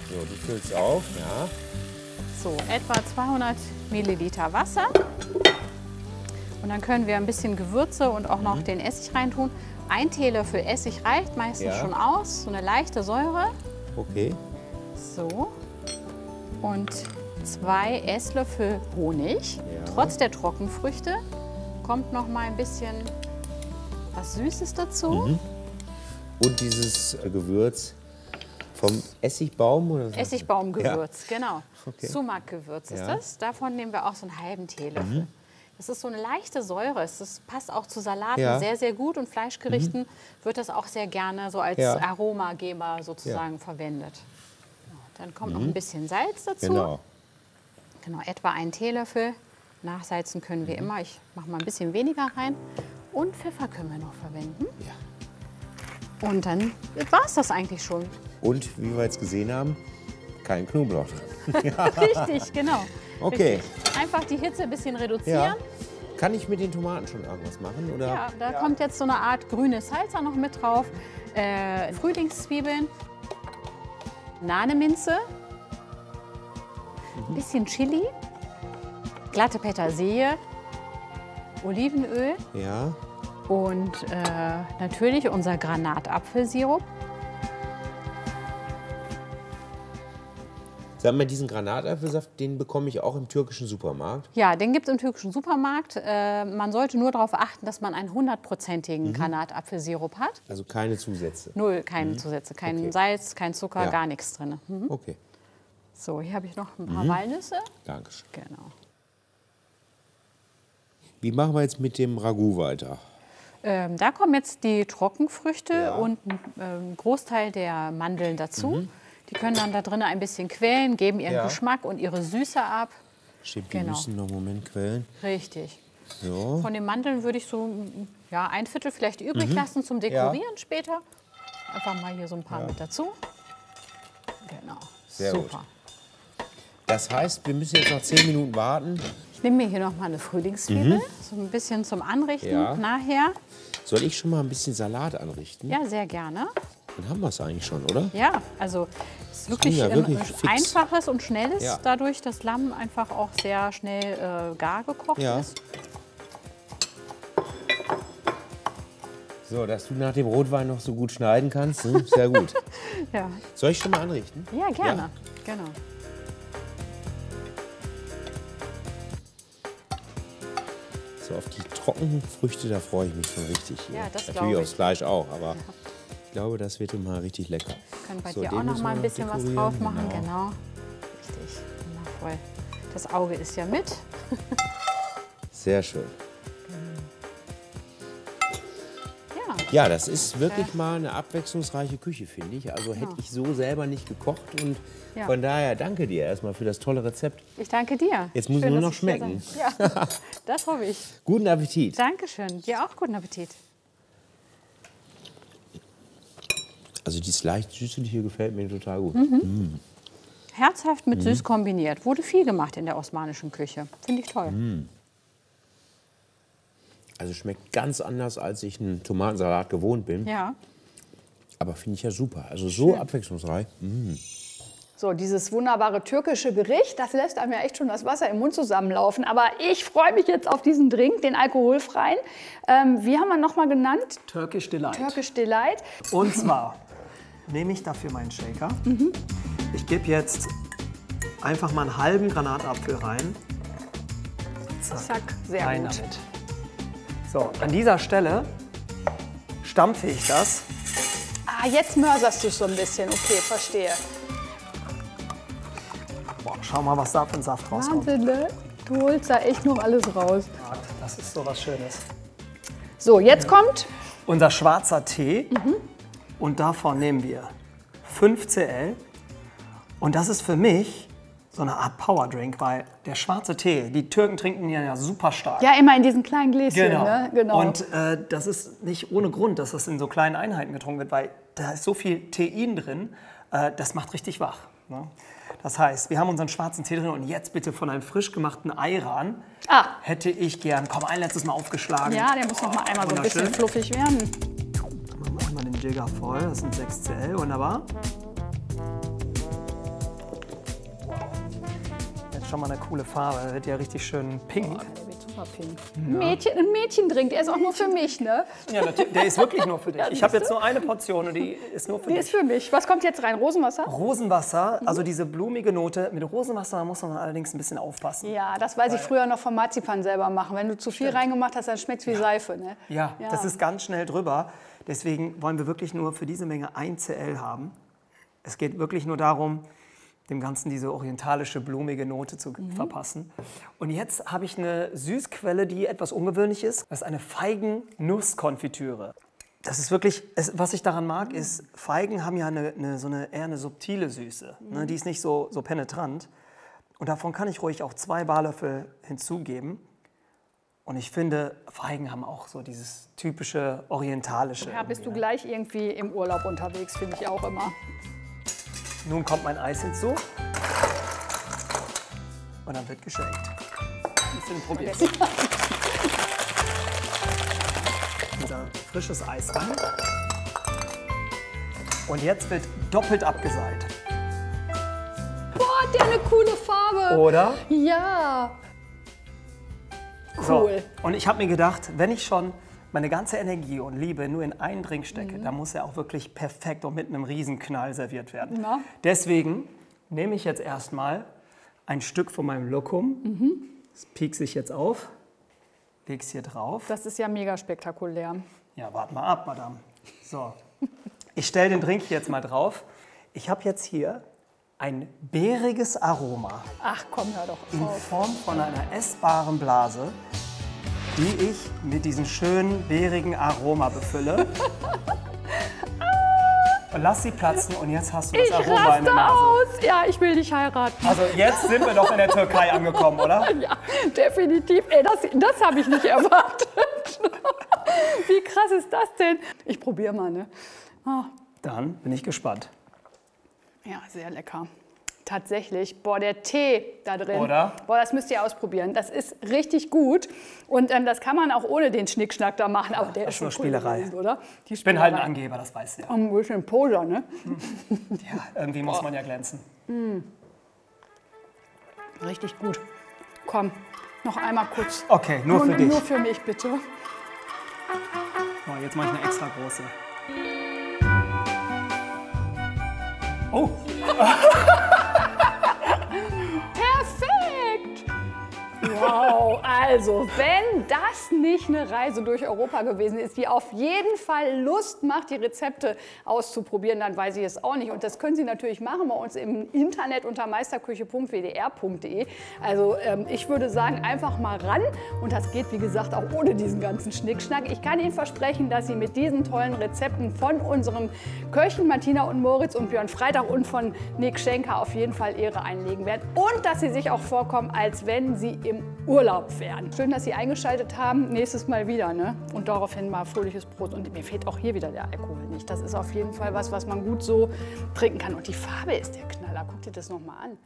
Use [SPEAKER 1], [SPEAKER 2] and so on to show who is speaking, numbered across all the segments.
[SPEAKER 1] So, du füllst auf, ja.
[SPEAKER 2] So, etwa 200 Milliliter Wasser. Und dann können wir ein bisschen Gewürze und auch noch den Essig reintun. 1 Teelöffel Essig reicht meistens schon aus, so eine leichte Säure.
[SPEAKER 1] Okay.
[SPEAKER 2] So. Und 2 Esslöffel Honig. Trotz der Trockenfrüchte kommt noch mal ein bisschen was Süßes dazu.
[SPEAKER 1] Und dieses Gewürz vom Essigbaum oder so?
[SPEAKER 2] Essigbaumgewürz, genau.
[SPEAKER 1] Okay.
[SPEAKER 2] Sumak-Gewürz ist das. Davon nehmen wir auch so einen halben Teelöffel. Das ist so eine leichte Säure. Das passt auch zu Salaten sehr, sehr gut. Und Fleischgerichten wird das auch sehr gerne so als Aromageber sozusagen verwendet. Ja, dann kommt noch ein bisschen Salz dazu. Genau, etwa 1 Teelöffel. Nachsalzen können wir immer. Ich mache mal ein bisschen weniger rein. Und Pfeffer können wir noch verwenden. Ja. Und dann war es das eigentlich schon.
[SPEAKER 1] Und wie wir jetzt gesehen haben, kein Knoblauch drin.
[SPEAKER 2] Richtig, genau.
[SPEAKER 1] Okay.
[SPEAKER 2] Richtig. Einfach die Hitze ein bisschen reduzieren.
[SPEAKER 1] Ja. Kann ich mit den Tomaten schon irgendwas machen? Oder?
[SPEAKER 2] Ja, da kommt jetzt so eine Art grüne Salsa noch mit drauf. Frühlingszwiebeln, Nahneminze, ein bisschen Chili, glatte Petersilie, Olivenöl und natürlich unser Granatapfelsirup.
[SPEAKER 1] Sag mal, diesen Granatapfelsaft, den bekomme ich auch im türkischen Supermarkt?
[SPEAKER 2] Ja, den gibt es im türkischen Supermarkt. Man sollte nur darauf achten, dass man einen 100%igen Granatapfelsirup hat.
[SPEAKER 1] Also keine Zusätze?
[SPEAKER 2] Null, keine Zusätze. Kein Salz, kein Zucker, gar nichts drin.
[SPEAKER 1] Okay.
[SPEAKER 2] So, hier habe ich noch ein paar Walnüsse.
[SPEAKER 1] Dankeschön.
[SPEAKER 2] Genau.
[SPEAKER 1] Wie machen wir jetzt mit dem Ragout weiter?
[SPEAKER 2] Da kommen jetzt die Trockenfrüchte und ein Großteil der Mandeln dazu. Die können dann da drin ein bisschen quellen, geben ihren Geschmack und ihre Süße ab.
[SPEAKER 1] Stimmt, die müssen noch einen Moment quellen.
[SPEAKER 2] Richtig.
[SPEAKER 1] So.
[SPEAKER 2] Von den Mandeln würde ich so 1/4 vielleicht übrig lassen zum Dekorieren später. Einfach mal hier so ein paar mit dazu. Genau.
[SPEAKER 1] Sehr
[SPEAKER 2] super.
[SPEAKER 1] Gut. Das heißt, wir müssen jetzt noch 10 Minuten warten.
[SPEAKER 2] Ich nehme mir hier noch mal eine Frühlingszwiebel, so ein bisschen zum Anrichten nachher.
[SPEAKER 1] Soll ich schon mal ein bisschen Salat anrichten?
[SPEAKER 2] Ja, sehr gerne.
[SPEAKER 1] Dann haben wir es eigentlich schon, oder?
[SPEAKER 2] Ja, also es ist wirklich, einfaches und schnelles, dadurch, dass Lamm einfach auch sehr schnell gar gekocht ist.
[SPEAKER 1] So, dass du nach dem Rotwein noch so gut schneiden kannst, sehr gut. Soll ich schon mal anrichten?
[SPEAKER 2] Ja, gerne. Genau.
[SPEAKER 1] So, auf die Trockenfrüchte, da freue ich mich schon richtig.
[SPEAKER 2] Ja, das
[SPEAKER 1] natürlich aufs Fleisch auch, aber ich glaube, das wird mal richtig lecker.
[SPEAKER 2] Können bei dir auch noch mal ein bisschen was drauf machen, genau. Richtig, wundervoll. Das Auge ist ja mit.
[SPEAKER 1] Sehr schön. Ja, das ist wirklich mal eine abwechslungsreiche Küche, finde ich. Also hätte ich so selber nicht gekocht und von daher danke dir erstmal für das tolle Rezept.
[SPEAKER 2] Ich danke dir.
[SPEAKER 1] Jetzt muss es nur noch schmecken.
[SPEAKER 2] Ja, das hoffe ich.
[SPEAKER 1] Guten Appetit.
[SPEAKER 2] Dankeschön. Dir auch guten Appetit.
[SPEAKER 1] Also dieses leicht süßliche gefällt mir total gut.
[SPEAKER 2] Herzhaft mit süß kombiniert. Wurde viel gemacht in der osmanischen Küche. Finde ich toll.
[SPEAKER 1] Also schmeckt ganz anders, als ich einen Tomatensalat gewohnt bin.
[SPEAKER 2] Ja.
[SPEAKER 1] Aber finde ich ja super. Also so abwechslungsreich.
[SPEAKER 3] So, dieses wunderbare türkische Gericht, das lässt einem ja echt schon das Wasser im Mund zusammenlaufen. Aber ich freue mich jetzt auf diesen Drink, den alkoholfreien. Wie haben wir noch mal genannt?
[SPEAKER 4] Turkish Delight.
[SPEAKER 3] Turkish Delight.
[SPEAKER 4] Und zwar nehme ich dafür meinen Shaker. Ich gebe jetzt einfach mal einen halben Granatapfel rein.
[SPEAKER 3] Zack, sehr
[SPEAKER 4] rein
[SPEAKER 3] gut.
[SPEAKER 4] damit. So, an dieser Stelle stampfe ich das.
[SPEAKER 3] Ah, jetzt mörserst du es so ein bisschen. Okay, verstehe.
[SPEAKER 4] Boah, schau mal, was da für ein Saft rauskommt.
[SPEAKER 3] Wahnsinn, ne? Du holst da echt noch alles raus.
[SPEAKER 4] Das ist so was Schönes.
[SPEAKER 3] So, jetzt kommt
[SPEAKER 4] unser schwarzer Tee. Und davon nehmen wir 5 cl. Und das ist für mich so eine Art Powerdrink, weil der schwarze Tee, die Türken trinken ihn ja super stark.
[SPEAKER 3] ja immer in diesen kleinen Gläschen.
[SPEAKER 4] Genau.
[SPEAKER 3] Ne? Genau.
[SPEAKER 4] Und das ist nicht ohne Grund, dass das in so kleinen Einheiten getrunken wird, weil da ist so viel Tein drin, das macht richtig wach. Ne? Das heißt, wir haben unseren schwarzen Tee drin und jetzt bitte von einem frisch gemachten Ayran hätte ich gern, komm, ein letztes Mal aufgeschlagen.
[SPEAKER 3] Ja, der muss noch mal einmal so ein bisschen fluffig werden.
[SPEAKER 4] Dann machen wir einmal den Jigger voll, das sind 6 cl, wunderbar. schon mal eine coole Farbe. Das wird ja richtig schön pink.
[SPEAKER 3] Oh, der wird super pink. Ja. Ein Mädchendrink, der ist auch nur für mich, ne?
[SPEAKER 4] Ja, der ist wirklich nur für dich. Ich habe jetzt nur eine Portion und die ist nur für dich.
[SPEAKER 3] Die ist für mich. Was kommt jetzt rein? Rosenwasser?
[SPEAKER 4] Rosenwasser, also diese blumige Note. Mit Rosenwasser muss man allerdings ein bisschen aufpassen.
[SPEAKER 3] Ja, das weiß ich früher noch vom Marzipan selber machen. Wenn du zu viel reingemacht hast, dann schmeckt es wie Seife, ne?
[SPEAKER 4] Ja, das ist ganz schnell drüber. Deswegen wollen wir wirklich nur für diese Menge 1 CL haben. Es geht wirklich nur darum, dem Ganzen diese orientalische, blumige Note zu verpassen. Und jetzt habe ich eine Süßquelle, die etwas ungewöhnlich ist. Das ist eine Feigen-Nuss-Konfitüre. Das ist wirklich, was ich daran mag, ist, Feigen haben ja eher eine subtile Süße. Ne? Die ist nicht so penetrant. Und davon kann ich ruhig auch 2 Barlöffel hinzugeben. Und ich finde, Feigen haben auch so dieses typische orientalische.
[SPEAKER 3] Ja, bist du gleich irgendwie im Urlaub unterwegs, finde ich auch immer.
[SPEAKER 4] Nun kommt mein Eis hinzu. Und dann wird geschenkt. Ein bisschen probiert. Unser frisches Eis rein. Und jetzt wird doppelt abgeseilt.
[SPEAKER 3] Boah, hat der eine coole Farbe.
[SPEAKER 4] Oder?
[SPEAKER 3] Ja. Cool.
[SPEAKER 4] So, und ich habe mir gedacht, wenn ich schon meine ganze Energie und Liebe nur in einen Drink stecke, dann muss er auch wirklich perfekt und mit einem Riesenknall serviert werden.
[SPEAKER 3] Na?
[SPEAKER 4] Deswegen nehme ich jetzt erstmal ein Stück von meinem Lokum. Das piekse ich jetzt auf, lege es hier drauf.
[SPEAKER 3] Das ist ja mega spektakulär.
[SPEAKER 4] Ja, warte mal ab, Madame. So, ich stelle den Drink jetzt mal drauf. Ich habe jetzt hier ein beeriges Aroma.
[SPEAKER 3] Ach komm, hör doch auf.
[SPEAKER 4] In Form von einer essbaren Blase, die ich mit diesem schönen, beerigen Aroma befülle. Und lass sie platzen und jetzt hast du das Aroma in der Nase.
[SPEAKER 3] Aus. Ja, ich will dich heiraten.
[SPEAKER 4] Also jetzt sind wir doch in der Türkei angekommen, oder?
[SPEAKER 3] Ja, definitiv. Ey, das habe ich nicht erwartet. Wie krass ist das denn? Ich probiere mal, ne? Oh.
[SPEAKER 4] Dann bin ich gespannt.
[SPEAKER 3] Ja, sehr lecker. Tatsächlich, boah, der Tee da drin.
[SPEAKER 4] Oder?
[SPEAKER 3] Boah, das müsst ihr ausprobieren. Das ist richtig gut. Und das kann man auch ohne den Schnickschnack da machen. Aber der ist schon
[SPEAKER 4] nur Spielerei.
[SPEAKER 3] Cool, oder?
[SPEAKER 4] Ich bin halt ein Angeber, das weißt du ja.
[SPEAKER 3] Ein bisschen Poser, ne?
[SPEAKER 4] Ja, irgendwie muss man ja glänzen.
[SPEAKER 3] Richtig gut. Komm, noch einmal kurz.
[SPEAKER 4] Okay, nur für dich.
[SPEAKER 3] Nur für mich, bitte.
[SPEAKER 4] So, jetzt mache ich eine extra große. Oh!
[SPEAKER 3] Perfekt! Wow, also wenn das nicht eine Reise durch Europa gewesen ist, die auf jeden Fall Lust macht, die Rezepte auszuprobieren, dann weiß ich es auch nicht. Und das können Sie natürlich machen bei uns im Internet unter meisterküche.wdr.de. Also ich würde sagen, einfach mal ran. Und das geht, wie gesagt, auch ohne diesen ganzen Schnickschnack. Ich kann Ihnen versprechen, dass Sie mit diesen tollen Rezepten von unseren Köchen Martina und Moritz und Björn Freitag und von Nick Schenker auf jeden Fall Ehre einlegen werden. Und dass Sie sich auch vorkommen, als wenn Sie im Urlaub wären. Schön, dass Sie eingeschaltet haben. Nächstes Mal wieder, ne? Und daraufhin mal fröhliches Brot. Und mir fehlt auch hier wieder der Alkohol nicht. Das ist auf jeden Fall was man gut so trinken kann. Und die Farbe ist der Knaller. Guck dir das noch mal an.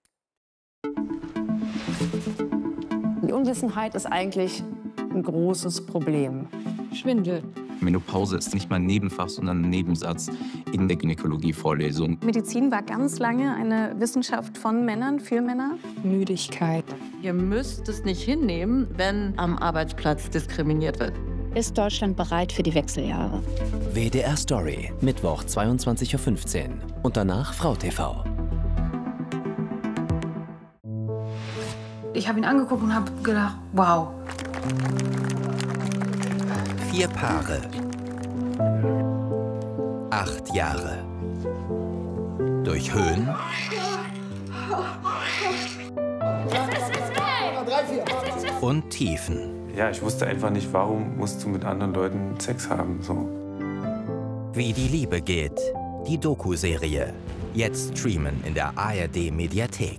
[SPEAKER 5] Die Unwissenheit ist eigentlich ein großes Problem. Schwindel.
[SPEAKER 6] Menopause ist nicht mal ein Nebenfach, sondern ein Nebensatz in der Gynäkologie-Vorlesung.
[SPEAKER 7] Medizin war ganz lange eine Wissenschaft von Männern, für Männer.
[SPEAKER 5] Müdigkeit.
[SPEAKER 8] Ihr müsst es nicht hinnehmen, wenn am Arbeitsplatz diskriminiert wird.
[SPEAKER 9] Ist Deutschland bereit für die Wechseljahre?
[SPEAKER 10] WDR Story, Mittwoch 22:15 Uhr. Und danach Frau TV.
[SPEAKER 11] Ich habe ihn angeguckt und habe gedacht, wow.
[SPEAKER 10] 4 Paare. 8 Jahre. Durch Höhen und Tiefen.
[SPEAKER 12] Ja, ich wusste einfach nicht, warum musst du mit anderen Leuten Sex haben. So.
[SPEAKER 10] Wie die Liebe geht. Die Doku-Serie. Jetzt streamen in der ARD-Mediathek.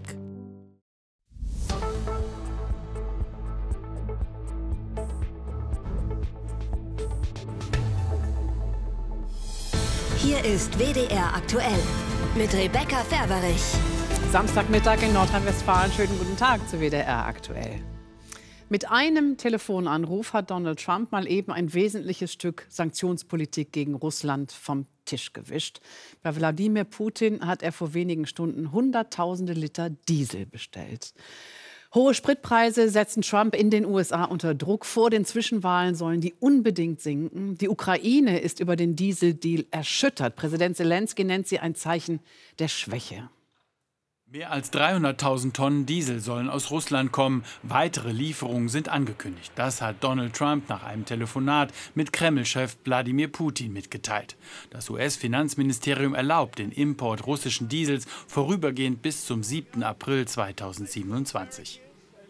[SPEAKER 13] Hier ist WDR aktuell mit Rebecca Ferberich.
[SPEAKER 14] Samstagmittag in Nordrhein-Westfalen. Schönen guten Tag zu WDR aktuell. Mit einem Telefonanruf hat Donald Trump mal eben ein wesentliches Stück Sanktionspolitik gegen Russland vom Tisch gewischt. Bei Wladimir Putin hat er vor wenigen Stunden Hunderttausende Liter Diesel bestellt. Hohe Spritpreise setzen Trump in den USA unter Druck. Vor den Zwischenwahlen sollen die unbedingt sinken. Die Ukraine ist über den Dieseldeal erschüttert. Präsident Selenskyj nennt sie ein Zeichen der Schwäche.
[SPEAKER 15] Mehr als 300.000 Tonnen Diesel sollen aus Russland kommen. Weitere Lieferungen sind angekündigt. Das hat Donald Trump nach einem Telefonat mit Kreml-Chef Wladimir Putin mitgeteilt. Das US-Finanzministerium erlaubt den Import russischen Diesels vorübergehend bis zum 7. April 2027.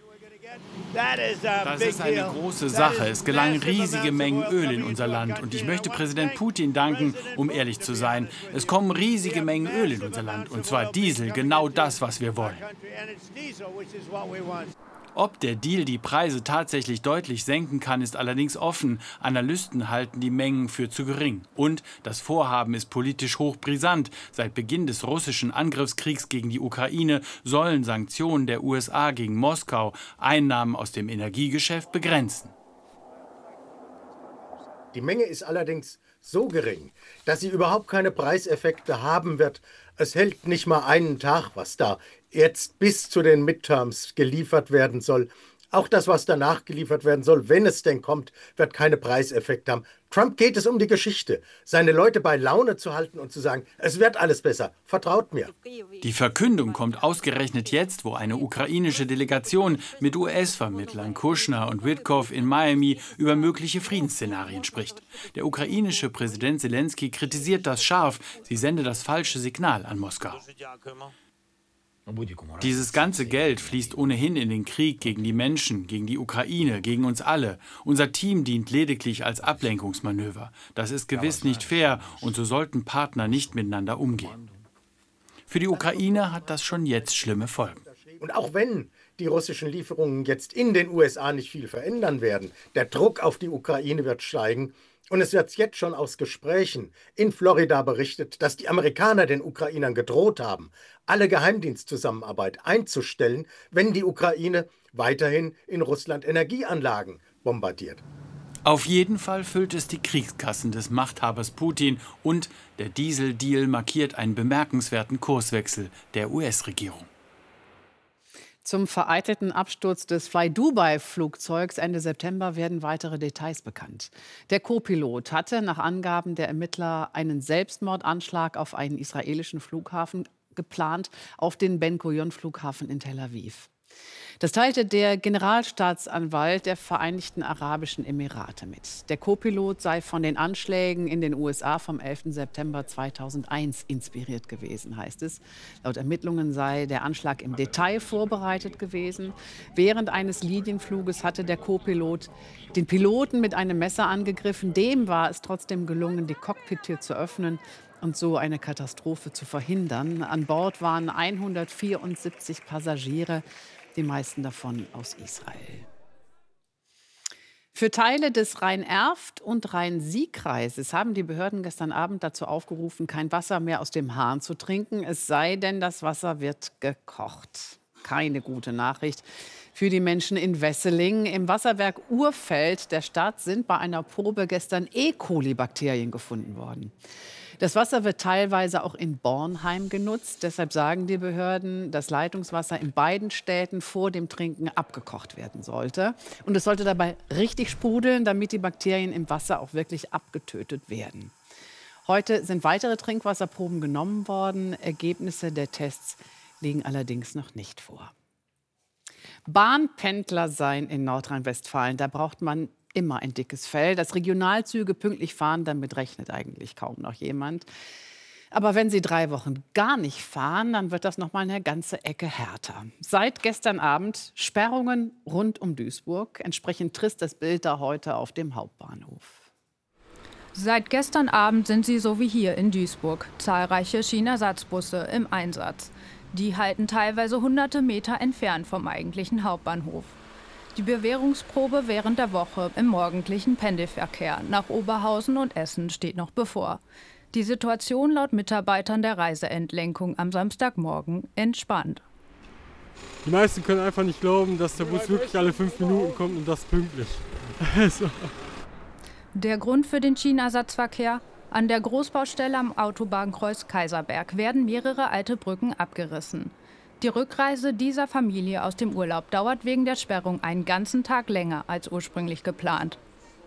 [SPEAKER 15] Das ist eine große Sache. Es gelangen riesige Mengen Öl in unser Land. Und ich möchte Präsident Putin danken, um ehrlich zu sein. Es kommen riesige Mengen Öl in unser Land. Und zwar Diesel, genau das, was wir wollen. Ob der Deal die Preise tatsächlich deutlich senken kann, ist allerdings offen. Analysten halten die Mengen für zu gering. Und das Vorhaben ist politisch hochbrisant. Seit Beginn des russischen Angriffskriegs gegen die Ukraine sollen Sanktionen der USA gegen Moskau Einnahmen aus dem Energiegeschäft begrenzen.
[SPEAKER 16] Die Menge ist allerdings so gering, dass sie überhaupt keine Preiseffekte haben wird. Es hält nicht mal einen Tag, was da jetzt bis zu den Midterms geliefert werden soll. Auch das, was danach geliefert werden soll, wenn es denn kommt, wird keine Preiseffekte haben. Trump geht es um die Geschichte, seine Leute bei Laune zu halten und zu sagen, es wird alles besser, vertraut mir.
[SPEAKER 15] Die Verkündung kommt ausgerechnet jetzt, wo eine ukrainische Delegation mit US-Vermittlern Kushner und Witkoff in Miami über mögliche Friedensszenarien spricht. Der ukrainische Präsident Selenskyj kritisiert das scharf, sie sende das falsche Signal an Moskau. Dieses ganze Geld fließt ohnehin in den Krieg gegen die Menschen, gegen die Ukraine, gegen uns alle. Unser Team dient lediglich als Ablenkungsmanöver. Das ist gewiss nicht fair und so sollten Partner nicht miteinander umgehen. Für die Ukraine hat das schon jetzt schlimme Folgen.
[SPEAKER 16] Und auch wenn die russischen Lieferungen jetzt in den USA nicht viel verändern werden, der Druck auf die Ukraine wird steigen. Und es wird jetzt schon aus Gesprächen in Florida berichtet, dass die Amerikaner den Ukrainern gedroht haben, alle Geheimdienstzusammenarbeit einzustellen, wenn die Ukraine weiterhin in Russland Energieanlagen bombardiert.
[SPEAKER 15] Auf jeden Fall füllt es die Kriegskassen des Machthabers Putin und der Dieseldeal markiert einen bemerkenswerten Kurswechsel der US-Regierung.
[SPEAKER 14] Zum vereitelten Absturz des Fly-Dubai-Flugzeugs Ende September werden weitere Details bekannt. Der Co-Pilot hatte nach Angaben der Ermittler einen Selbstmordanschlag auf einen israelischen Flughafen geplant, auf den Ben-Gurion-Flughafen in Tel Aviv. Das teilte der Generalstaatsanwalt der Vereinigten Arabischen Emirate mit. Der Co-Pilot sei von den Anschlägen in den USA vom 11. September 2001 inspiriert gewesen, heißt es. Laut Ermittlungen sei der Anschlag im Detail vorbereitet gewesen. Während eines Linienfluges hatte der Co-Pilot den Piloten mit einem Messer angegriffen. Dem war es trotzdem gelungen, die Cockpit-Tür zu öffnen und so eine Katastrophe zu verhindern. An Bord waren 174 Passagiere, die meisten davon aus Israel. Für Teile des Rhein-Erft- und Rhein-Sieg-Kreises haben die Behörden gestern Abend dazu aufgerufen, kein Wasser mehr aus dem Hahn zu trinken, es sei denn, das Wasser wird gekocht. Keine gute Nachricht für die Menschen in Wesseling. Im Wasserwerk Urfeld der Stadt sind bei einer Probe gestern E. coli-Bakterien gefunden worden. Das Wasser wird teilweise auch in Bornheim genutzt. Deshalb sagen die Behörden, dass Leitungswasser in beiden Städten vor dem Trinken abgekocht werden sollte. Und es sollte dabei richtig sprudeln, damit die Bakterien im Wasser auch wirklich abgetötet werden. Heute sind weitere Trinkwasserproben genommen worden. Ergebnisse der Tests liegen allerdings noch nicht vor. Bahnpendler sein in Nordrhein-Westfalen, da braucht man immer ein dickes Fell. Dass Regionalzüge pünktlich fahren, damit rechnet eigentlich kaum noch jemand. Aber wenn sie 3 Wochen gar nicht fahren, dann wird das noch mal eine ganze Ecke härter. Seit gestern Abend Sperrungen rund um Duisburg. Entsprechend trist das Bild da heute auf dem Hauptbahnhof.
[SPEAKER 17] Seit gestern Abend sind sie so wie hier in Duisburg. Zahlreiche Schienenersatzbusse im Einsatz. Die halten teilweise hunderte Meter entfernt vom eigentlichen Hauptbahnhof. Die Bewährungsprobe während der Woche im morgendlichen Pendelverkehr nach Oberhausen und Essen steht noch bevor. Die Situation laut Mitarbeitern der Reiseentlenkung am Samstagmorgen entspannt.
[SPEAKER 18] Die meisten können einfach nicht glauben, dass der Bus wirklich alle 5 Minuten kommt und das pünktlich. Also.
[SPEAKER 17] Der Grund für den Schienenersatzverkehr? An der Großbaustelle am Autobahnkreuz Kaiserberg werden mehrere alte Brücken abgerissen. Die Rückreise dieser Familie aus dem Urlaub dauert wegen der Sperrung einen ganzen Tag länger als ursprünglich geplant.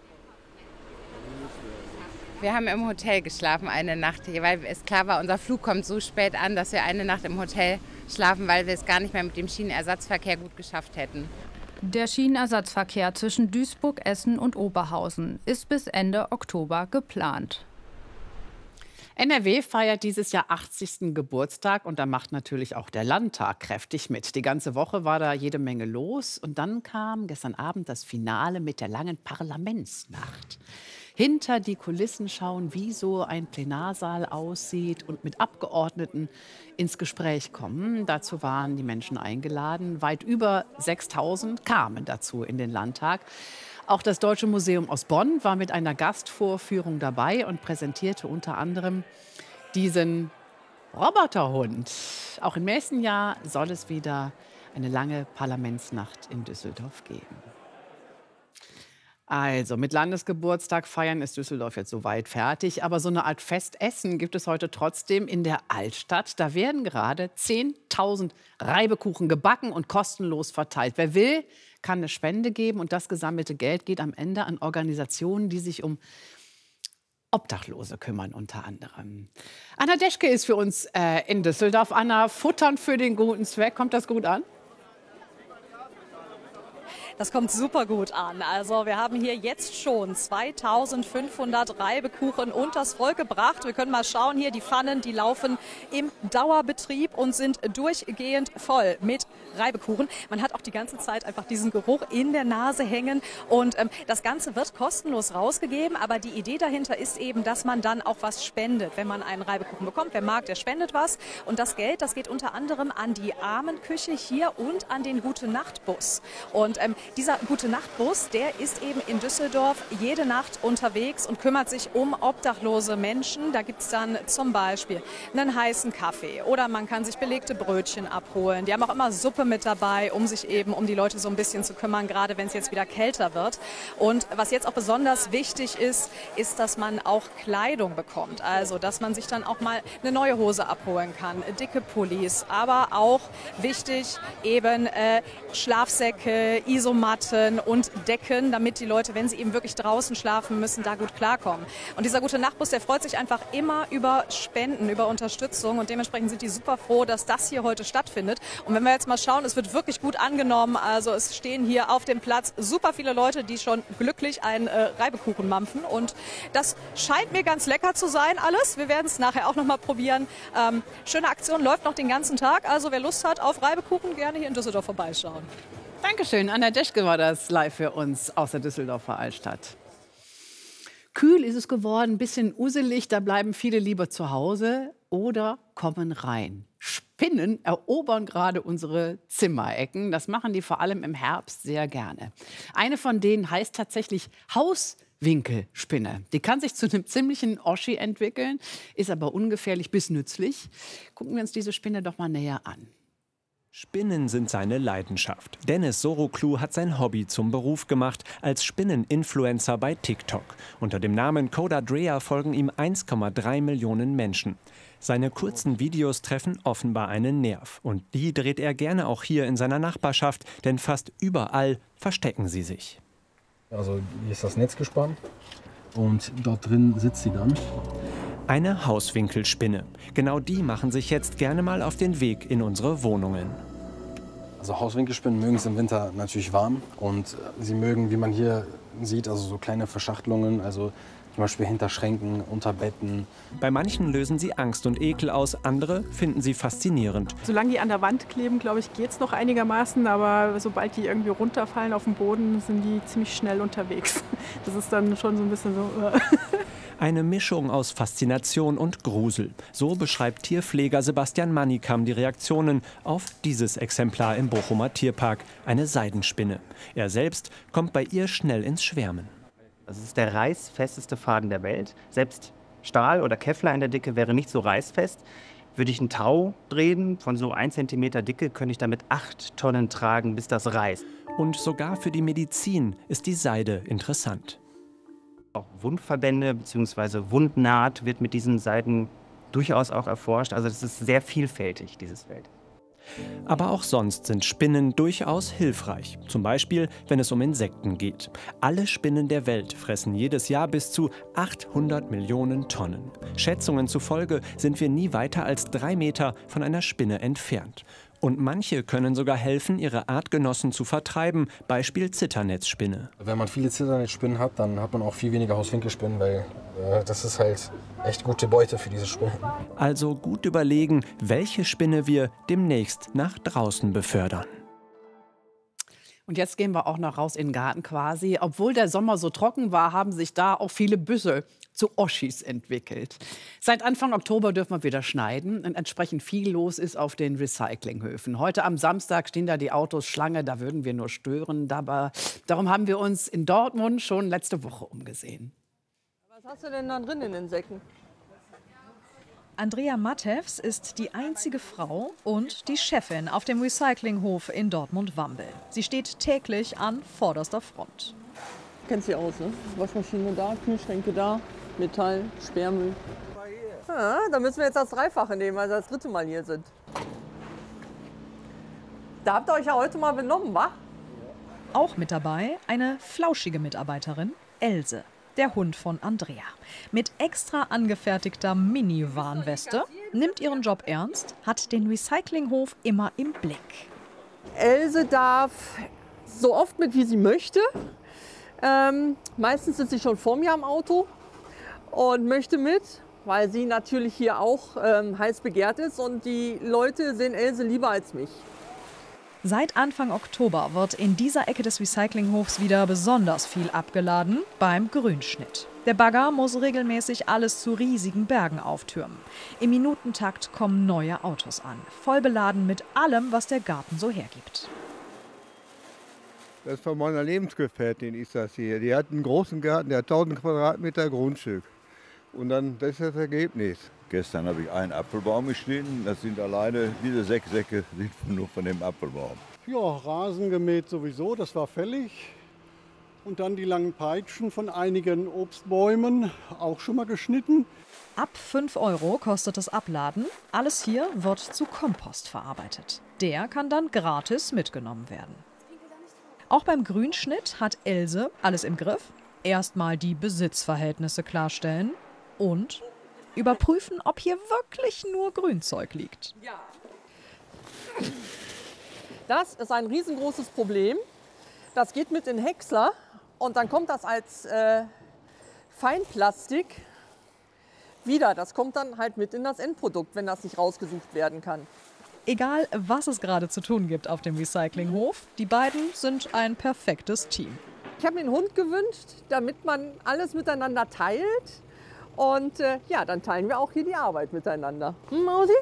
[SPEAKER 19] Wir haben im Hotel geschlafen eine Nacht, weil es klar war, unser Flug kommt so spät an, dass wir eine Nacht im Hotel schlafen, weil wir es gar nicht mehr mit dem Schienenersatzverkehr gut geschafft hätten.
[SPEAKER 17] Der Schienenersatzverkehr zwischen Duisburg, Essen und Oberhausen ist bis Ende Oktober geplant.
[SPEAKER 14] NRW feiert dieses Jahr 80. Geburtstag und da macht natürlich auch der Landtag kräftig mit. Die ganze Woche war da jede Menge los und dann kam gestern Abend das Finale mit der langen Parlamentsnacht. Hinter die Kulissen schauen, wie so ein Plenarsaal aussieht und mit Abgeordneten ins Gespräch kommen. Dazu waren die Menschen eingeladen. Weit über 6.000 kamen dazu in den Landtag. Auch das Deutsche Museum aus Bonn war mit einer Gastvorführung dabei und präsentierte unter anderem diesen Roboterhund. Auch im nächsten Jahr soll es wieder eine lange Parlamentsnacht in Düsseldorf geben. Also mit Landesgeburtstag feiern ist Düsseldorf jetzt soweit fertig. Aber so eine Art Festessen gibt es heute trotzdem in der Altstadt. Da werden gerade 10.000 Reibekuchen gebacken und kostenlos verteilt. Wer will, kann eine Spende geben. Und das gesammelte Geld geht am Ende an Organisationen, die sich um Obdachlose kümmern unter anderem. Anna Deschke ist für uns in Düsseldorf. Anna, Futtern für den guten Zweck. Kommt das gut an?
[SPEAKER 20] Das kommt super gut an. Also wir haben hier jetzt schon 2500 Reibekuchen unters Volk gebracht. Wir können mal schauen hier, die Pfannen, die laufen im Dauerbetrieb und sind durchgehend voll mit Reibekuchen. Man hat auch die ganze Zeit einfach diesen Geruch in der Nase hängen und das Ganze wird kostenlos rausgegeben, aber die Idee dahinter ist eben, dass man dann auch was spendet, wenn man einen Reibekuchen bekommt. Wer mag, der spendet was und das Geld, das geht unter anderem an die Armenküche hier und an den Gute-Nacht-Bus. Und dieser Gute-Nacht-Bus, der ist eben in Düsseldorf jede Nacht unterwegs und kümmert sich um obdachlose Menschen. Da gibt es dann zum Beispiel einen heißen Kaffee oder man kann sich belegte Brötchen abholen. Die haben auch immer Suppe mit dabei, um sich eben um die Leute so ein bisschen zu kümmern, gerade wenn es jetzt wieder kälter wird. Und was jetzt auch besonders wichtig ist, ist, dass man auch Kleidung bekommt. Also, dass man sich dann auch mal eine neue Hose abholen kann, dicke Pullis, aber auch wichtig eben Schlafsäcke, Isomatten und Decken, damit die Leute, wenn sie eben wirklich draußen schlafen müssen, da gut klarkommen. Und dieser Gute-Nacht-Bus, der freut sich einfach immer über Spenden, über Unterstützung und dementsprechend sind die super froh, dass das hier heute stattfindet. Und wenn wir jetzt mal schauen, es wird wirklich gut angenommen. Also es stehen hier auf dem Platz super viele Leute, die schon glücklich einen Reibekuchen mampfen. Und das scheint mir ganz lecker zu sein alles. Wir werden es nachher auch noch mal probieren. Schöne Aktion läuft noch den ganzen Tag. Also wer Lust hat auf Reibekuchen, gerne hier in Düsseldorf vorbeischauen.
[SPEAKER 14] Dankeschön. Anna Deschke war das live für uns aus der Düsseldorfer Altstadt. Kühl ist es geworden, ein bisschen uselig, da bleiben viele lieber zu Hause oder kommen rein. Spinnen erobern gerade unsere Zimmerecken. Das machen die vor allem im Herbst sehr gerne. Eine von denen heißt tatsächlich Hauswinkelspinne. Die kann sich zu einem ziemlichen Oschi entwickeln, ist aber ungefährlich bis nützlich. Gucken wir uns diese Spinne doch mal näher an.
[SPEAKER 21] Spinnen sind seine Leidenschaft. Dennis Soroklu hat sein Hobby zum Beruf gemacht als Spinneninfluencer bei TikTok. Unter dem Namen Coda Drea folgen ihm 1,3 Millionen Menschen. Seine kurzen Videos treffen offenbar einen Nerv. Und die dreht er gerne auch hier in seiner Nachbarschaft, denn fast überall verstecken sie sich.
[SPEAKER 22] Also hier ist das Netz gespannt und dort drin sitzt sie dann.
[SPEAKER 21] Eine Hauswinkelspinne. Genau die machen sich jetzt gerne mal auf den Weg in unsere Wohnungen.
[SPEAKER 22] Also Hauswinkelspinnen mögen es im Winter natürlich warm und sie mögen, wie man hier sieht, also so kleine Verschachtelungen, also zum Beispiel hinter Schränken, unter Betten.
[SPEAKER 21] Bei manchen lösen sie Angst und Ekel aus, andere finden sie faszinierend.
[SPEAKER 23] Solange die an der Wand kleben, glaube ich, geht es noch einigermaßen, aber sobald die irgendwie runterfallen auf den Boden, sind die ziemlich schnell unterwegs. Das ist dann schon so ein bisschen so...
[SPEAKER 21] Eine Mischung aus Faszination und Grusel. So beschreibt Tierpfleger Sebastian Mannikam die Reaktionen auf dieses Exemplar im Bochumer Tierpark, eine Seidenspinne. Er selbst kommt bei ihr schnell ins Schwärmen.
[SPEAKER 24] Das ist der reißfesteste Faden der Welt. Selbst Stahl oder Kevlar in der Dicke wäre nicht so reißfest.
[SPEAKER 1] Würde ich einen Tau drehen von so 1 Zentimeter Dicke, könnte ich damit 8 Tonnen tragen, bis das reißt.
[SPEAKER 21] Und sogar für die Medizin ist die Seide interessant.
[SPEAKER 1] Auch Wundverbände bzw. Wundnaht wird mit diesen Seiden durchaus auch erforscht. Also das ist sehr vielfältig, dieses Feld.
[SPEAKER 21] Aber auch sonst sind Spinnen durchaus hilfreich. Zum Beispiel, wenn es um Insekten geht. Alle Spinnen der Welt fressen jedes Jahr bis zu 800 Millionen Tonnen. Schätzungen zufolge sind wir nie weiter als 3 Meter von einer Spinne entfernt. Und manche können sogar helfen, ihre Artgenossen zu vertreiben. Beispiel Zitternetzspinne.
[SPEAKER 22] Wenn man viele Zitternetzspinnen hat, dann hat man auch viel weniger Hauswinkelspinnen, weil das ist halt echt gute Beute für diese Spinnen.
[SPEAKER 21] Also gut überlegen, welche Spinne wir demnächst nach draußen befördern.
[SPEAKER 14] Und jetzt gehen wir auch noch raus in den Garten quasi. Obwohl der Sommer so trocken war, haben sich da auch viele Büsche zu Oschis entwickelt. Seit Anfang Oktober dürfen wir wieder schneiden und entsprechend viel los ist auf den Recyclinghöfen. Heute am Samstag stehen da die Autos Schlange, da würden wir nur stören. Darum haben wir uns in Dortmund schon letzte Woche umgesehen.
[SPEAKER 2] Was hast du denn da drin in den Säcken?
[SPEAKER 20] Andrea Mattevs ist die einzige Frau und die Chefin auf dem Recyclinghof in Dortmund-Wambel. Sie steht täglich an vorderster Front.
[SPEAKER 2] Kennst du aus, ne? Waschmaschine da, Kühlschränke da, Metall, Sperrmüll. Ja, da müssen wir jetzt das Dreifache nehmen, weil wir das 3. Mal hier sind. Da habt ihr euch ja heute mal benommen, wa?
[SPEAKER 20] Auch mit dabei eine flauschige Mitarbeiterin, Else. Der Hund von Andrea. Mit extra angefertigter Mini-Warnweste, nimmt ihren Job ernst, hat den Recyclinghof immer im Blick.
[SPEAKER 2] Else darf so oft mit, wie sie möchte. Meistens sitzt sie schon vor mir am Auto und möchte mit, weil sie natürlich hier auch heiß begehrt ist und die Leute sehen Else lieber als mich.
[SPEAKER 20] Seit Anfang Oktober wird in dieser Ecke des Recyclinghofs wieder besonders viel abgeladen beim Grünschnitt. Der Bagger muss regelmäßig alles zu riesigen Bergen auftürmen. Im Minutentakt kommen neue Autos an, voll beladen mit allem, was der Garten so hergibt.
[SPEAKER 4] Das ist von meiner Lebensgefährtin, ist das hier. Die hat einen großen Garten, der hat 1000 Quadratmeter Grundstück. Und dann, das ist das Ergebnis.
[SPEAKER 24] Gestern habe ich einen Apfelbaum geschnitten. Das sind alleine, diese 6 Säcke sind nur von dem Apfelbaum.
[SPEAKER 4] Ja, Rasen gemäht sowieso, das war fällig. Und dann die langen Peitschen von einigen Obstbäumen, auch schon mal geschnitten.
[SPEAKER 20] Ab 5 € kostet das Abladen. Alles hier wird zu Kompost verarbeitet. Der kann dann gratis mitgenommen werden. Auch beim Grünschnitt hat Else alles im Griff. Erstmal die Besitzverhältnisse klarstellen und überprüfen, ob hier wirklich nur Grünzeug liegt.
[SPEAKER 2] Das ist ein riesengroßes Problem. Das geht mit in den Häcksler und dann kommt das als Feinplastik wieder. Das kommt dann halt mit in das Endprodukt, wenn das nicht rausgesucht werden kann.
[SPEAKER 20] Egal, was es gerade zu tun gibt auf dem Recyclinghof, die beiden sind ein perfektes Team.
[SPEAKER 2] Ich habe mir einen Hund gewünscht, damit man alles miteinander teilt. Und ja, dann teilen wir auch hier die Arbeit miteinander. Mausi?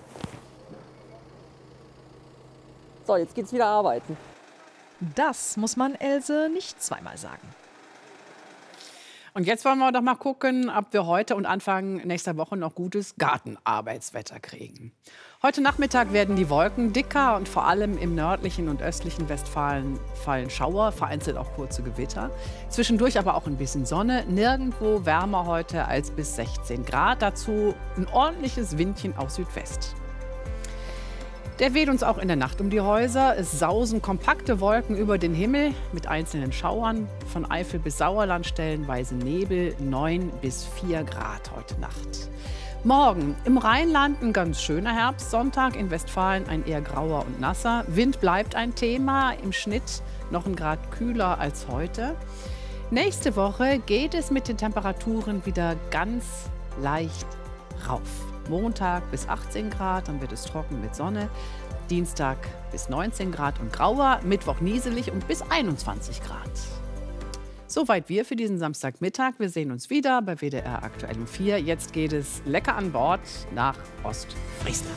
[SPEAKER 2] So, jetzt geht's wieder arbeiten.
[SPEAKER 20] Das muss man Else nicht zweimal sagen.
[SPEAKER 14] Und jetzt wollen wir doch mal gucken, ob wir heute und Anfang nächster Woche noch gutes Gartenarbeitswetter kriegen. Heute Nachmittag werden die Wolken dicker und vor allem im nördlichen und östlichen Westfalen fallen Schauer, vereinzelt auch kurze Gewitter. Zwischendurch aber auch ein bisschen Sonne, nirgendwo wärmer heute als bis 16 Grad. Dazu ein ordentliches Windchen aus Südwest. Der weht uns auch in der Nacht um die Häuser. Es sausen kompakte Wolken über den Himmel mit einzelnen Schauern. Von Eifel bis Sauerland stellenweise Nebel, 9 bis 4 Grad heute Nacht. Morgen im Rheinland ein ganz schöner Herbstsonntag, in Westfalen ein eher grauer und nasser. Wind bleibt ein Thema, im Schnitt noch ein Grad kühler als heute. Nächste Woche geht es mit den Temperaturen wieder ganz leicht rauf. Montag bis 18 Grad, dann wird es trocken mit Sonne. Dienstag bis 19 Grad und grauer, Mittwoch nieselig und bis 21 Grad. Soweit wir für diesen Samstagmittag. Wir sehen uns wieder bei WDR Aktuell um 4. Jetzt geht es lecker an Bord nach Ostfriesland.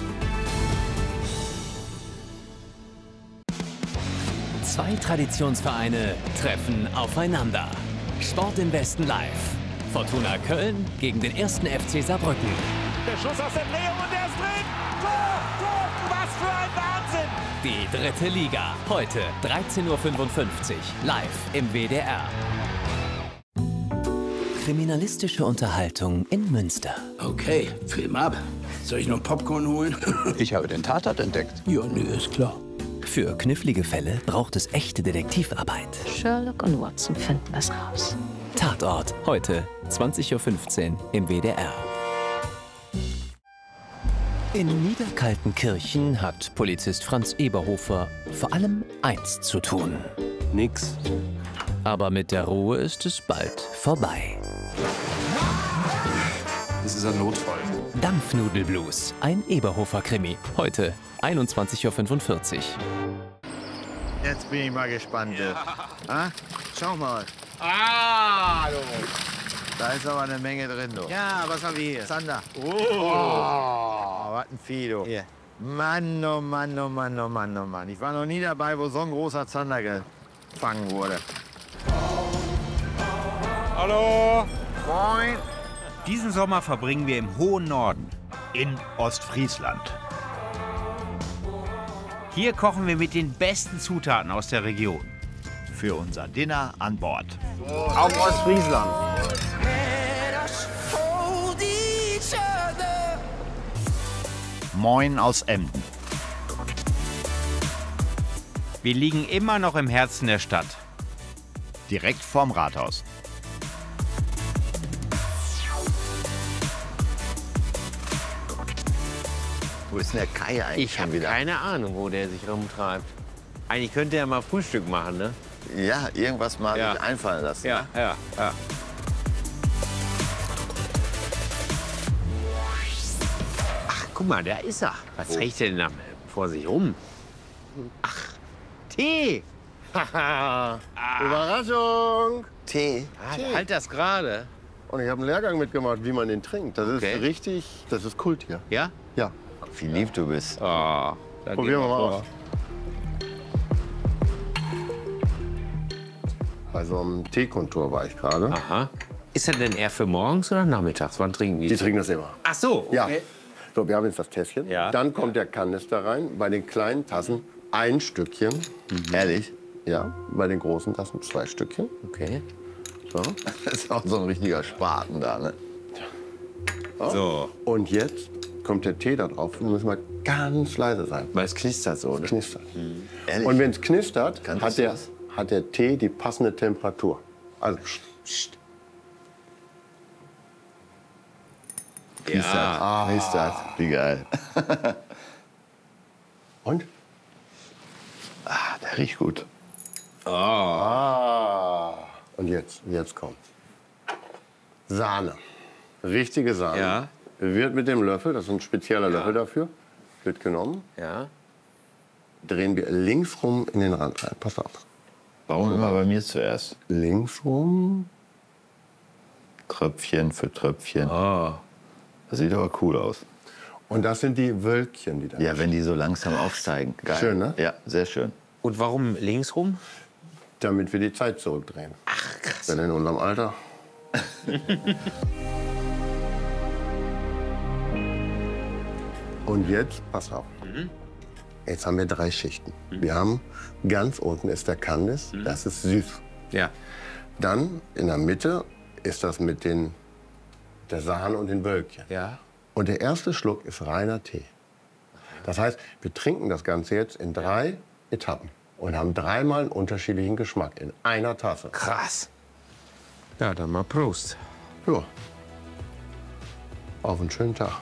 [SPEAKER 25] Zwei Traditionsvereine treffen aufeinander. Sport im Westen live. Fortuna Köln gegen den 1. FC Saarbrücken.
[SPEAKER 26] Der Schuss aus der Drehung und der ist drin!
[SPEAKER 25] Die dritte Liga. Heute 13:55 Uhr live im WDR. Kriminalistische Unterhaltung in Münster.
[SPEAKER 3] Okay, Film ab. Soll ich noch Popcorn holen?
[SPEAKER 5] Ich habe den Tatort entdeckt.
[SPEAKER 3] Ja, nö, ist klar.
[SPEAKER 25] Für knifflige Fälle braucht es echte Detektivarbeit.
[SPEAKER 9] Sherlock und Watson finden das raus.
[SPEAKER 25] Tatort. Heute 20:15 Uhr im WDR. In Niederkaltenkirchen hat Polizist Franz Eberhofer vor allem eins zu tun.
[SPEAKER 5] Nix.
[SPEAKER 25] Aber mit der Ruhe ist es bald vorbei.
[SPEAKER 5] Das ist ein Notfall.
[SPEAKER 25] Dampfnudelblues, ein Eberhofer-Krimi. Heute 21:45 Uhr.
[SPEAKER 6] Jetzt bin ich mal gespannt. Ja. Schau mal.
[SPEAKER 7] Ah, du.
[SPEAKER 6] Da ist aber eine Menge drin, du.
[SPEAKER 7] Ja, was haben wir hier?
[SPEAKER 6] Zander.
[SPEAKER 7] Oh.
[SPEAKER 6] Was ein Vieh, du.
[SPEAKER 7] Hier.
[SPEAKER 6] Mann, oh Mann, oh Mann, oh Mann, oh Mann. Ich war noch nie dabei, wo so ein großer Zander gefangen wurde.
[SPEAKER 7] Hallo.
[SPEAKER 6] Moin.
[SPEAKER 8] Diesen Sommer verbringen wir im hohen Norden, in Ostfriesland. Hier kochen wir mit den besten Zutaten aus der Region. Für unser Dinner an Bord.
[SPEAKER 6] Auf Ostfriesland.
[SPEAKER 8] Moin aus Emden. Wir liegen immer noch im Herzen der Stadt. Direkt vorm Rathaus.
[SPEAKER 6] Wo ist denn der Kai eigentlich?
[SPEAKER 7] Ich habe keine Ahnung, wo der sich rumtreibt. Eigentlich könnte er mal Frühstück machen, ne?
[SPEAKER 6] Ja, irgendwas mal sich einfallen lassen.
[SPEAKER 7] Ja,
[SPEAKER 6] ne?
[SPEAKER 7] ja. Ach, guck mal, da ist er. Was trägt der denn da vor sich rum? Ach, Tee.
[SPEAKER 6] Überraschung! Tee.
[SPEAKER 7] Halt das gerade.
[SPEAKER 6] Und ich habe einen Lehrgang mitgemacht, wie man den trinkt. Das ist richtig, das ist Kult hier.
[SPEAKER 7] Ja?
[SPEAKER 6] Ja. Wie lieb du bist.
[SPEAKER 7] Oh,
[SPEAKER 6] probieren wir mal aus. Bei so einem Teekontur war ich gerade.
[SPEAKER 7] Aha. Ist er denn eher für morgens oder nachmittags? Wann trinken die?
[SPEAKER 6] Die trinken das immer.
[SPEAKER 7] Ach so, okay.
[SPEAKER 6] Ja. So, wir haben jetzt das Tässchen.
[SPEAKER 7] Ja.
[SPEAKER 6] Dann kommt der Kanister rein. Bei den kleinen Tassen ein Stückchen. Ehrlich? Ja. Bei den großen Tassen 2 Stückchen.
[SPEAKER 7] Okay.
[SPEAKER 6] So. Das ist auch so ein richtiger Spaten da, ne? So. Und jetzt kommt der Tee da drauf. Wir müssen mal ganz leise sein.
[SPEAKER 7] Weil es knistert so, ne?
[SPEAKER 6] Es knistert.
[SPEAKER 7] Ehrlich?
[SPEAKER 6] Und wenn es knistert,
[SPEAKER 7] Kannst du das?
[SPEAKER 6] hat der Tee die passende Temperatur. Also, pst.
[SPEAKER 7] Ja.
[SPEAKER 6] Knistert. Wie geil. Und? Der riecht gut. Und jetzt kommt Sahne. Richtige Sahne.
[SPEAKER 7] Ja.
[SPEAKER 6] Wird mit dem Löffel, das ist ein spezieller Löffel dafür, wird genommen.
[SPEAKER 7] Ja.
[SPEAKER 6] Drehen wir links rum in den Rand rein. Pass auf.
[SPEAKER 24] Warum immer bei mir zuerst?
[SPEAKER 6] Links rum.
[SPEAKER 24] Tröpfchen für Tröpfchen.
[SPEAKER 7] Oh.
[SPEAKER 24] Das sieht aber cool aus.
[SPEAKER 6] Und das sind die Wölkchen, die da
[SPEAKER 24] Ja, wenn die so langsam aufsteigen. Geil.
[SPEAKER 6] Schön, ne?
[SPEAKER 24] Ja, sehr schön.
[SPEAKER 7] Und warum links rum?
[SPEAKER 6] Damit wir die Zeit zurückdrehen.
[SPEAKER 7] Ach, krass.
[SPEAKER 6] Denn in unserem Alter. Und jetzt, pass auf. Jetzt haben wir 3 Schichten. Wir haben ganz unten ist der Kandis, das ist süß.
[SPEAKER 7] Ja.
[SPEAKER 6] Dann in der Mitte ist das mit der Sahne und den Wölkchen.
[SPEAKER 7] Ja.
[SPEAKER 6] Und der erste Schluck ist reiner Tee. Das heißt, wir trinken das Ganze jetzt in 3 Etappen und haben 3-mal einen unterschiedlichen Geschmack in einer Tasse.
[SPEAKER 7] Krass. Ja, dann mal Prost.
[SPEAKER 6] Ja. Auf einen schönen Tag.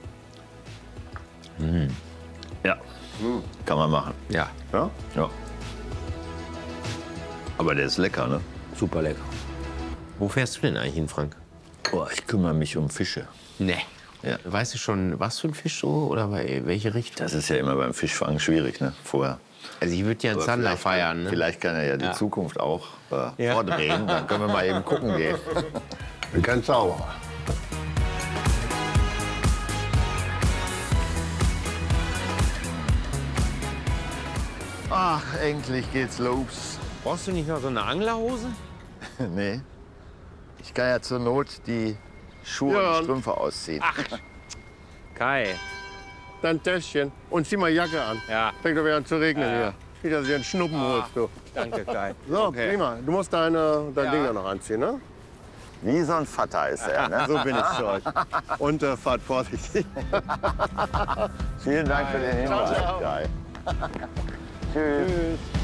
[SPEAKER 24] Ja, kann man machen.
[SPEAKER 7] Ja.
[SPEAKER 6] Ja?
[SPEAKER 24] Ja. Aber der ist lecker, ne?
[SPEAKER 7] Super lecker. Wo fährst du denn eigentlich hin, Frank?
[SPEAKER 24] Boah, ich kümmere mich um Fische.
[SPEAKER 7] Nee.
[SPEAKER 24] Ja.
[SPEAKER 7] Weißt du schon, was für ein Fisch so oder bei welche Richtung?
[SPEAKER 24] Das ist ja immer beim Fischfangen schwierig, ne? Vorher.
[SPEAKER 7] Also ich würde ja einen
[SPEAKER 24] Aber
[SPEAKER 7] Zander
[SPEAKER 24] vielleicht
[SPEAKER 7] feiern, ne?
[SPEAKER 24] Vielleicht kann er ja die
[SPEAKER 7] Ja.
[SPEAKER 24] Zukunft auch
[SPEAKER 7] Ja.
[SPEAKER 24] vordrehen. Dann können wir mal eben gucken gehen.
[SPEAKER 6] Bin kein Zauberer.
[SPEAKER 24] Ach, endlich geht's los.
[SPEAKER 7] Brauchst du nicht noch so eine Anglerhose?
[SPEAKER 24] Nee. Ich kann ja zur Not die Schuhe und Strümpfe ausziehen.
[SPEAKER 7] Ach, Kai.
[SPEAKER 6] dein Täschchen und zieh mal Jacke an.
[SPEAKER 7] Ja.
[SPEAKER 6] Fängt doch wieder an zu regnen
[SPEAKER 7] Ja.
[SPEAKER 6] hier. Nicht, dass du dir einen Schnuppen holst, du.
[SPEAKER 7] Danke, Kai.
[SPEAKER 6] So,
[SPEAKER 7] Okay.
[SPEAKER 6] prima. Du musst dein Ding da noch anziehen, ne?
[SPEAKER 10] Wie so ein Vater ist er, ne?
[SPEAKER 6] So bin ich zu euch. Und fahrt vorsichtig.
[SPEAKER 10] Vielen Dank für den Hinweis,
[SPEAKER 6] Ciao, ciao.
[SPEAKER 10] Kai. Tschüss.